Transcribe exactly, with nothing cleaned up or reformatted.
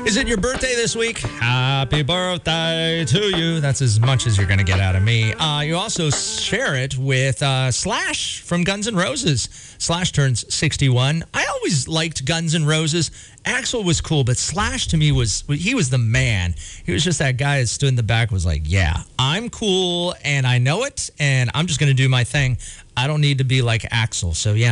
Is it your birthday this week? Happy birthday to you. That's as much as you're going to get out of me. Uh, you also share it with uh, Slash from Guns N' Roses. Slash turns sixty-one. I always liked Guns N' Roses. Axl was cool, but Slash to me was, he was the man. He was just that guy that stood in the back was like, yeah, I'm cool and I know it and I'm just going to do my thing. I don't need to be like Axl. So, yeah.